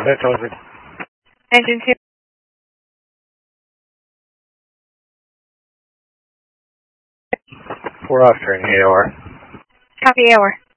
That's over. Engine 2. We're off turn AOR. Copy AOR.